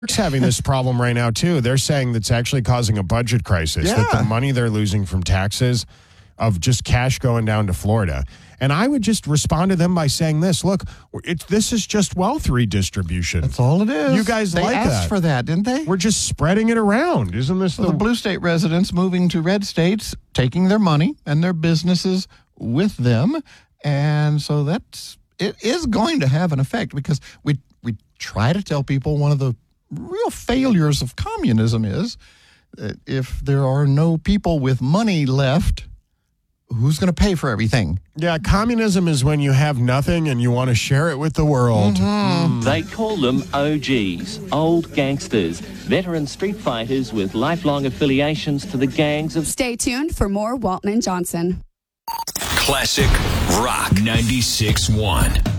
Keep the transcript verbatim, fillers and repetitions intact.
York's having this problem right now, too. They're saying that's actually causing a budget crisis, Yeah. that the money they're losing from taxes of just cash going down to Florida. And I would just respond to them by saying this, look, it's, this is just wealth redistribution. That's all it is. You guys they like asked that. for that, didn't they? We're just spreading it around. Isn't this Well, the... the blue state residents moving to red states, taking their money and their businesses with them. And so that's, it is going to have an effect, because we, we try to tell people one of the real failures of communism is that if there are no people with money left, who's going to pay for everything? Yeah, communism is when you have nothing and you want to share it with the world. Mm-hmm. They call them O Gs, old gangsters, veteran street fighters with lifelong affiliations to the gangs of... Stay tuned for more Walton and Johnson. Classic Rock ninety-six point one.